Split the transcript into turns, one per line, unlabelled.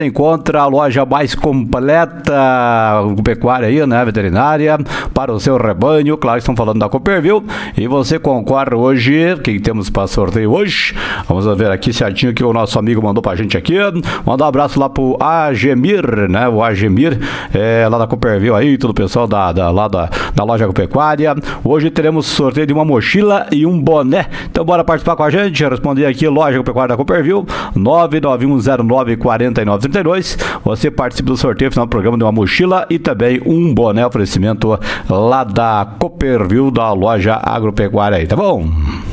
Encontra a loja mais completa agropecuária aí, né, veterinária, para o seu rebanho. Claro, estão falando da Copperville. E você concorre hoje. Quem temos para sorteio hoje? Vamos ver aqui certinho que o nosso amigo mandou pra gente aqui. Mandar um abraço lá pro Agemir, né? O Agemir, lá da Copperville aí, todo o pessoal da loja agropecuária. Hoje teremos sorteio de uma mochila e um boné. Então bora participar com a gente. Responder aqui, loja agropecuária da Copperville, 991094932. Você participa do sorteio final do programa de uma mochila e também um boné, oferecimento lá da Copperville, da loja agropecuária aí, tá bom?